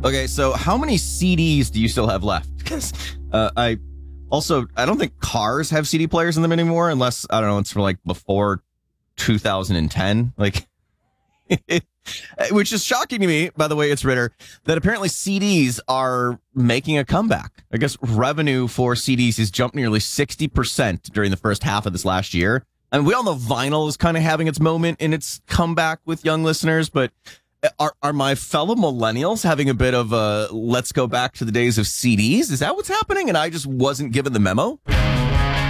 Okay, so how many CDs do you still have left? Because I don't think cars have CD players in them anymore, unless, I don't know, it's for like before 2010. Like, which is shocking to me, by the way, it's Ritter, that apparently CDs are making a comeback. I guess revenue for CDs has jumped nearly 60% during the first half of this last year. And we all know vinyl is kind of having its moment in its comeback with young listeners, but are my fellow millennials having a bit of a let's go back to the days of CDs? Is that what's happening? And I just wasn't given the memo?